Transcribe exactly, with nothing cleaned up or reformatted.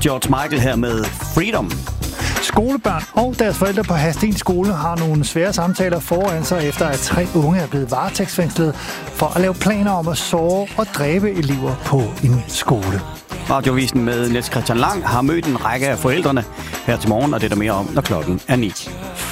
George Michael her med Freedom. Skolebørn og deres forældre på Hadsten Skole har nogle svære samtaler foran sig, efter at tre unge er blevet varetægtsfængslet for at lave planer om at såre og dræbe elever på en skole. Radiovisen med Niels Christian Lang har mødt en række af forældrene her til morgen, og det er der mere om, når klokken er ni.